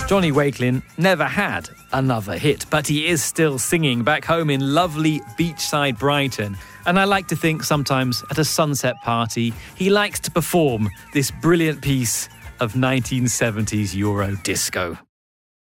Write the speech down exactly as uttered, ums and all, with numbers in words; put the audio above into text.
Johnny Wakelin never had another hit, but he is still singing back home in lovely beachside Brighton. And I like to think sometimes at a sunset party, he likes to perform this brilliant piece of nineteen seventies Euro disco.